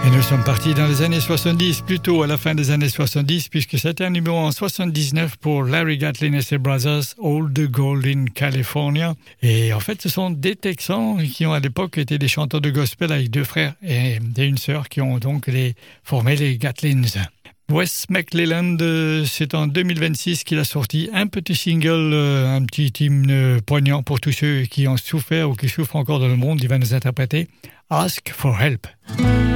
Et nous sommes partis dans les années 70, plutôt à la fin des années 70, puisque c'était un numéro en 79 pour Larry Gatlin et ses Brothers, Old Gold in California. Et en fait, ce sont des Texans qui ont à l'époque été des chanteurs de gospel avec deux frères et une sœur qui ont donc formé les Gatlins. Wes McClelland, c'est en 2026 qu'il a sorti un petit single, un petit hymne poignant pour tous ceux qui ont souffert ou qui souffrent encore dans le monde. Il va nous interpréter Ask for Help.